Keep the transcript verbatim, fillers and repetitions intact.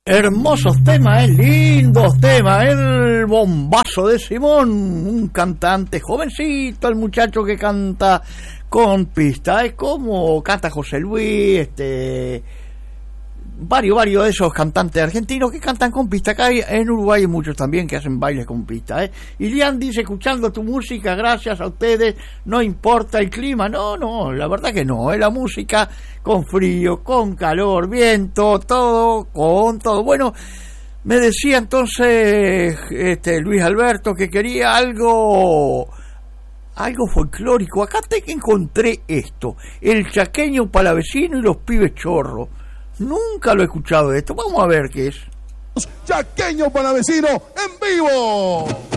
Hermosos temas, eh, lindos temas. El bombazo de Simón, un cantante jovencito, el muchacho que canta con pista. Es como canta José Luis, este, varios, varios de esos cantantes argentinos que cantan con pista. Acá hay, en Uruguay hay muchos también que hacen bailes con pista. Eh. Y Lian dice, escuchando tu música, gracias a ustedes, no importa el clima. No, no, la verdad que no. Es eh, la música con frío, con calor, viento, todo, con todo. Bueno, me decía entonces este Luis Alberto que quería algo algo folclórico. Acá te encontré esto, el chaqueño palavecino y los pibes chorros. Nunca lo he escuchado esto. Vamos a ver qué es. Chaqueño palavecino en vivo.